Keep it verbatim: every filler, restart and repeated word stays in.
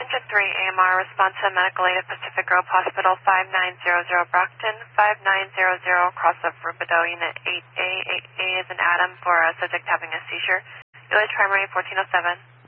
to three A M R, respond to medical aid at Pacific Grove Hospital, five nine zero zero Brockton, five nine zero zero, cross up Rubidoux, Unit eight A. eight A is an Adam for a subject having a seizure. Village Primary fourteen oh seven.